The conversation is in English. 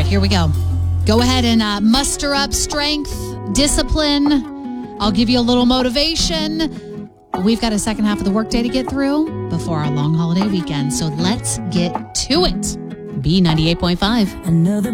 here we go. Go ahead and muster up strength, discipline. I'll give you a little motivation. We've got a second half of the workday to get through before our long holiday weekend. So let's get to it. B98.5. Another